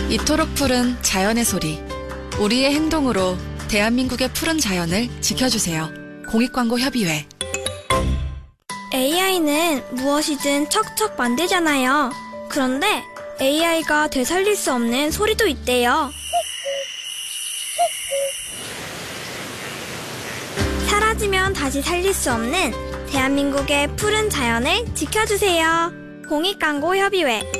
이토록 푸른 자연의 소리. 우리의 행동으로 대한민국의 푸른 자연을 지켜주세요. 공익광고협의회. AI는 무엇이든 척척 만들잖아요. 그런데 AI가 되살릴 수 없는 소리도 있대요. 사라지면 다시 살릴 수 없는 대한민국의 푸른 자연을 지켜주세요. 공익광고협의회.